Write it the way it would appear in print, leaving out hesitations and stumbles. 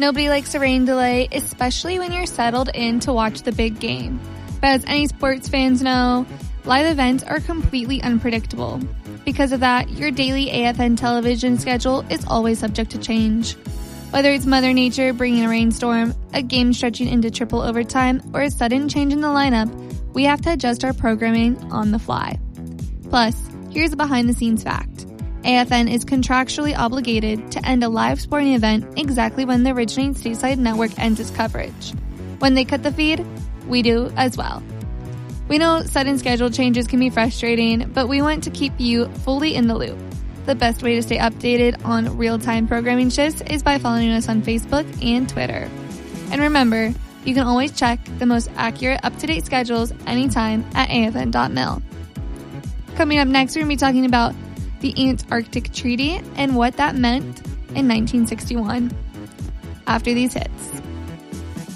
Nobody likes a rain delay, especially when you're settled in to watch the big game. But as any sports fans know, live events are completely unpredictable. Because of that, your daily AFN television schedule is always subject to change. Whether it's Mother Nature bringing a rainstorm, a game stretching into triple overtime, or a sudden change in the lineup, we have to adjust our programming on the fly. Plus, here's a behind-the-scenes fact. AFN is contractually obligated to end a live sporting event exactly when the originating stateside network ends its coverage. When they cut the feed, we do as well. We know sudden schedule changes can be frustrating, but we want to keep you fully in the loop. The best way to stay updated on real-time programming shifts is by following us on Facebook and Twitter. And remember, you can always check the most accurate up-to-date schedules anytime at afn.mil. Coming up next, we're going to be talking about the Antarctic Treaty and what that meant in 1961. After these hits.